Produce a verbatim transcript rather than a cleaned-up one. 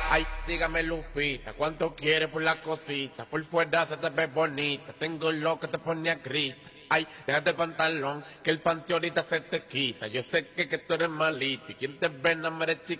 Ay, dígame Lupita, ¿cuánto quieres por la cosita? Por fuera se te ve bonita, tengo lo que te pone a grita. Ay, déjate el pantalón, que el panty ahorita se te quita. Yo sé que, que tú eres malita y quien te ve no merece